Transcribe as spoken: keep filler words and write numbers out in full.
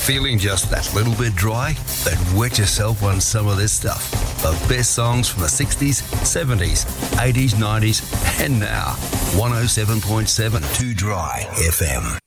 Feeling just that little bit dry? Then wet yourself on some of this stuff. The best songs from the sixties, seventies, eighties, nineties, and now. one oh seven point seven Too Dry F M.